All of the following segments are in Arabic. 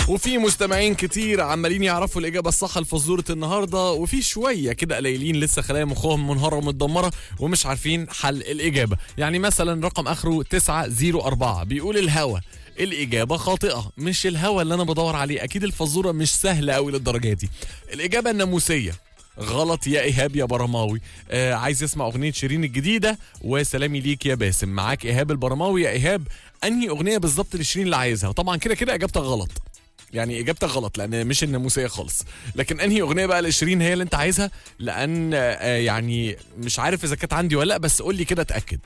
وفي مستمعين كتير عمالين يعرفوا الإجابة الصح لفزورة النهاردة، وفي شوية كده قليلين لسه خلايا مخهم منهارة ومتدمرة ومش عارفين حل الإجابة. يعني مثلا رقم آخره 904 بيقول الهوا. الإجابة خاطئة، مش الهوا اللي أنا بدور عليه، أكيد الفزورة مش سهلة أوي للدرجة دي. الإجابة الناموسية. غلط يا إيهاب يا برماوي. عايز يسمع أغنية شيرين الجديدة وسلامي ليك يا باسم. معاك إيهاب البرماوي. يا إيهاب أنهي أغنية بالظبط لشيرين اللي عايزها؟ طبعا كده كده إجابتك غلط، يعني اجابتك غلط لان مش الناموسيه خالص. لكن انهي اغنيه بقى ل20 هي اللي انت عايزها؟ لان يعني مش عارف اذا كانت عندي ولا لا، بس قول لي كده اتاكد.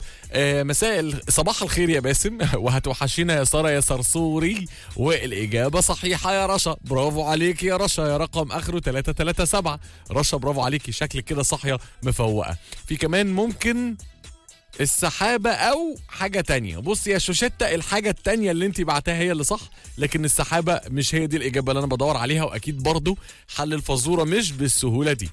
صباح الخير يا باسم وهتوحشينا يا ساره يا صرصوري. والاجابه صحيحه يا رشا، برافو عليك يا رشا، يا رقم اخره 337. رشا برافو عليكي، شكلك كده صاحيه مفوقه. في كمان ممكن السحابة أو حاجة تانية. بص يا شوشتة، الحاجة التانية اللي انتي بعتها هي اللي صح، لكن السحابة مش هي دي الإجابة اللي أنا بدور عليها، وأكيد برضو حل الفزورة مش بالسهولة دي.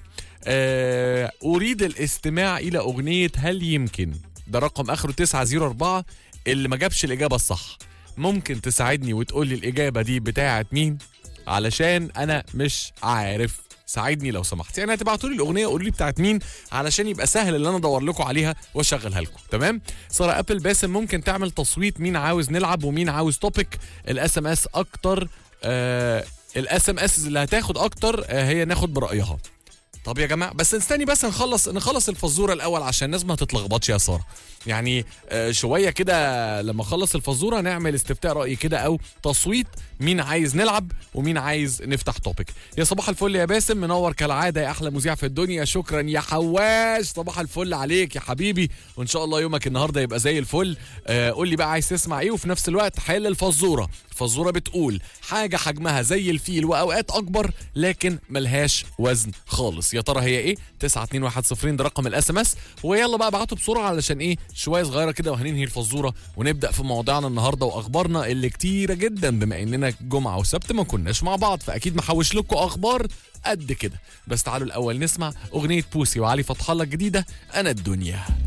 أريد الاستماع إلى أغنية هل يمكن، ده رقم آخره 904 اللي ما جابش الإجابة الصح. ممكن تساعدني وتقولي الإجابة دي بتاعت مين؟ علشان أنا مش عارف، ساعدني لو سمحت. يعني هتبعتوا لي الاغنيه قولوا لي بتاعت مين علشان يبقى سهل ان انا ادور لكم عليها واشغلها لكم. تمام. ساره ابل باسم ممكن تعمل تصويت مين عاوز نلعب ومين عاوز توبيك. الاس ام اس اكتر، الاس ام اس اللي هتاخد اكتر هي ناخد برايها. طب يا جماعه بس استني بس نخلص الفزوره الاول عشان الناس ما تتلخبطش يا ساره. يعني شويه كده لما اخلص الفزوره نعمل استفتاء راي كده او تصويت مين عايز نلعب ومين عايز نفتح توبيك. يا صباح الفل يا باسم، منور كالعاده يا احلى مذيع في الدنيا. شكرا يا حواش، صباح الفل عليك يا حبيبي، وان شاء الله يومك النهارده يبقى زي الفل. قول لي بقى عايز تسمع ايه وفي نفس الوقت حل الفزوره. الفزوره بتقول حاجه حجمها زي الفيل واوقات اكبر لكن ملهاش وزن خالص. يا ترى هي ايه؟ 92110 ده رقم الاس ام اس. ويلا بقى ابعتوا بسرعه علشان ايه شويه صغيره كده وهننهي الفزوره ونبدا في موضوعنا النهارده واخبارنا اللي كتيره جدا، بما اننا جمعه وسبت ما كناش مع بعض فاكيد محوش لكم اخبار قد كده. بس تعالوا الاول نسمع اغنيه بوسي وعلي فتح الله الجديده انا الدنيا.